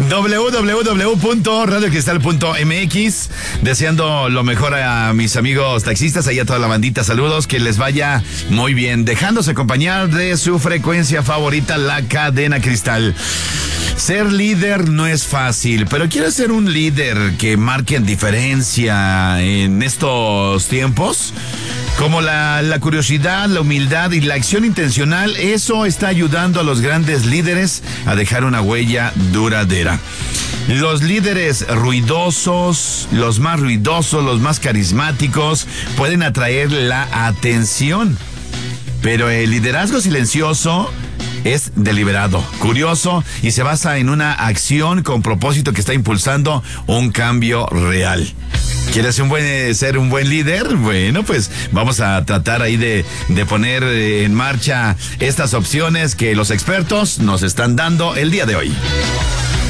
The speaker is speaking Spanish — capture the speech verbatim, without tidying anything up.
doble u doble u doble u punto radio cristal punto m x. Deseando lo mejor a mis amigos taxistas, ahí a toda la bandita, saludos, que les vaya muy bien, dejándose acompañar de su frecuencia favorita, la cadena Cristal. Ser líder no es fácil, pero ¿quieres ser un líder que marque diferencia en estos tiempos? Como la, la curiosidad, la humildad y la acción intencional, eso está ayudando a los grandes líderes a dejar una huella duradera. Los líderes ruidosos, los más ruidosos, los más carismáticos, pueden atraer la atención. Pero el liderazgo silencioso es deliberado, curioso y se basa en una acción con propósito que está impulsando un cambio real. ¿Quieres un buen, ser un buen líder? Bueno, pues vamos a tratar ahí de, de poner en marcha estas opciones que los expertos nos están dando el día de hoy.